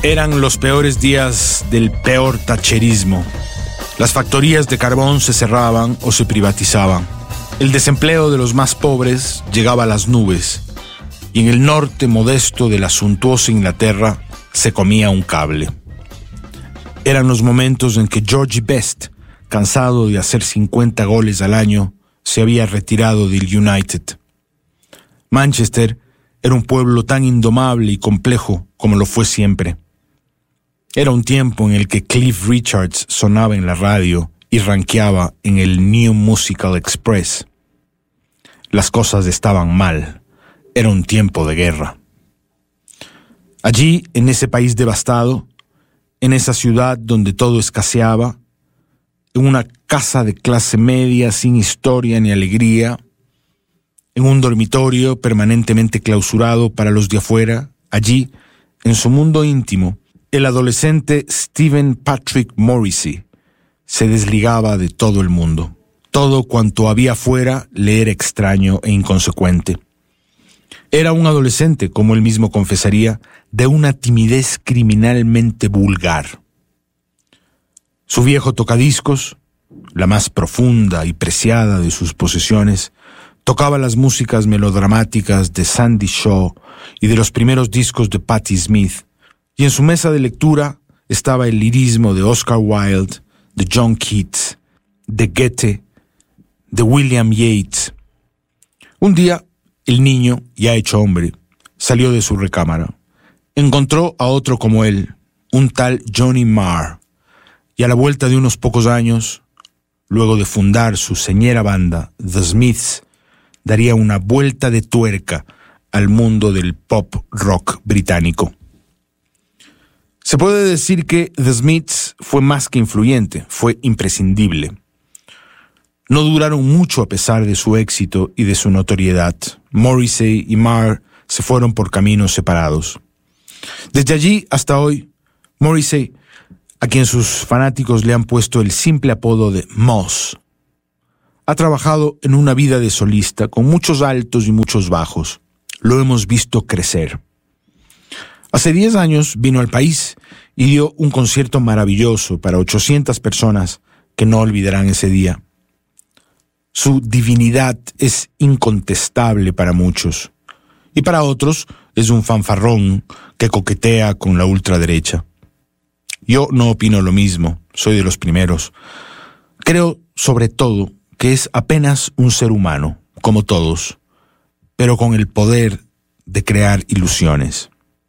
Eran los peores días del peor thatcherismo. Las factorías de carbón se cerraban o se privatizaban. El desempleo de los más pobres llegaba a las nubes. Y en el norte modesto de la suntuosa Inglaterra se comía un cable. Eran los momentos en que Georgie Best, cansado de hacer 50 goles al año, se había retirado del United. Manchester era un pueblo tan indomable y complejo como lo fue siempre. Era un tiempo en el que Cliff Richards sonaba en la radio y rankeaba en el New Musical Express. Las cosas estaban mal. Era un tiempo de guerra. Allí, en ese país devastado, en esa ciudad donde todo escaseaba, en una casa de clase media sin historia ni alegría, en un dormitorio permanentemente clausurado para los de afuera, allí, en su mundo íntimo, el adolescente Stephen Patrick Morrissey se desligaba de todo el mundo. Todo cuanto había afuera le era extraño e inconsecuente. Era un adolescente, como él mismo confesaría, de una timidez criminalmente vulgar. Su viejo tocadiscos, la más profunda y preciada de sus posesiones, tocaba las músicas melodramáticas de Sandy Shaw y de los primeros discos de Patti Smith, y en su mesa de lectura estaba el lirismo de Oscar Wilde, de John Keats, de Goethe, de William Yeats. Un día, el niño, ya hecho hombre, salió de su recámara. Encontró a otro como él, un tal Johnny Marr, y a la vuelta de unos pocos años, luego de fundar su señera banda, The Smiths, daría una vuelta de tuerca al mundo del pop rock británico. Se puede decir que The Smiths fue más que influyente, fue imprescindible. No duraron mucho a pesar de su éxito y de su notoriedad. Morrissey y Marr se fueron por caminos separados. Desde allí hasta hoy, Morrissey, a quien sus fanáticos le han puesto el simple apodo de Moss, ha trabajado en una vida de solista con muchos altos y muchos bajos. Lo hemos visto crecer. Hace 10 años vino al país y dio un concierto maravilloso para 800 personas que no olvidarán ese día. Su divinidad es incontestable para muchos, y para otros es un fanfarrón que coquetea con la ultraderecha. Yo no opino lo mismo, soy de los primeros. Creo, sobre todo, que es apenas un ser humano, como todos, pero con el poder de crear ilusiones.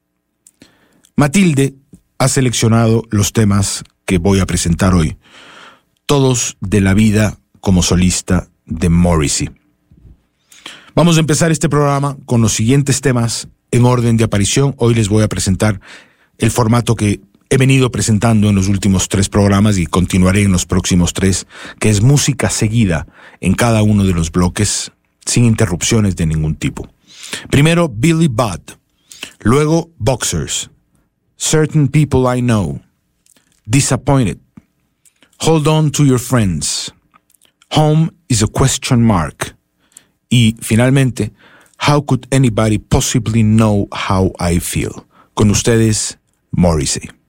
Matilde ha seleccionado los temas que voy a presentar hoy, todos de la vida como solista de Morrissey. Vamos a empezar este programa con los siguientes temas en orden de aparición. Hoy les voy a presentar el formato que he venido presentando en los últimos 3 programas y continuaré en los próximos 3, que es música seguida en cada uno de los bloques, sin interrupciones de ningún tipo. Primero Billy Budd, luego Boxers, Certain People I Know, Disappointed, Hold On to Your Friends, Home is a Question Mark, y finalmente How Could Anybody Possibly Know How I Feel. Con ustedes, Morrissey.